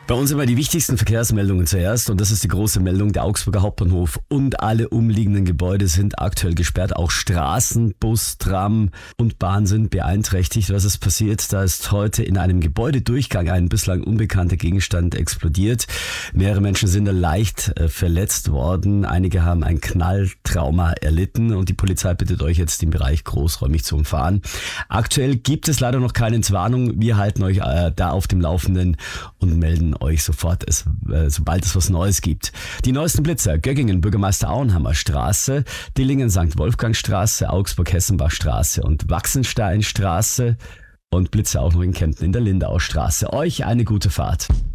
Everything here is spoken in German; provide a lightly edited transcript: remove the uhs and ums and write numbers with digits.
Bei uns immer die wichtigsten Verkehrsmeldungen zuerst und das ist die große Meldung. Der Augsburger Hauptbahnhof und alle umliegenden Gebäude sind aktuell gesperrt. Auch Straßen, Bus, Tram und Bahn sind beeinträchtigt. Was ist passiert? Da ist heute in einem Gebäudedurchgang ein bislang unbekannter Gegenstand explodiert. Mehrere Menschen sind da leicht verletzt worden. Einige haben ein Knalltrauma erlitten und die Polizei bittet euch jetzt, den Bereich großräumig zu umfahren. Aktuell gibt es leider noch keine Entwarnung. Wir halten euch da auf dem Laufenden und melden euch sofort, sobald es was Neues gibt. Die neuesten Blitzer: Göggingen, Bürgermeister Auenhammer Straße, Dillingen, St. Wolfgang Straße, Augsburg, Hessenbach Straße und Wachsenstein Straße und Blitzer auch noch in Kempten in der Lindau Straße. Euch eine gute Fahrt.